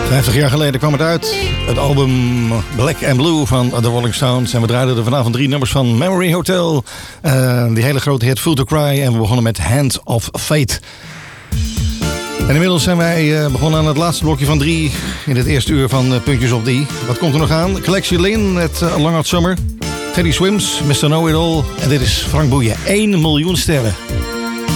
50 jaar geleden kwam het uit. Het album Black and Blue van The Rolling Stones. En we draaiden er vanavond 3 nummers van Memory Hotel. Die hele grote hit Fool to Cry. En we begonnen met Hand of Fate. En inmiddels zijn wij begonnen aan het laatste blokje van 3 in het eerste uur van Puntjes op Die. Wat komt er nog aan? Collection Lynn met Long Hot Summer. Teddy Swims, Mr. Know It All. En dit is Frank Boeien. 1 miljoen sterren.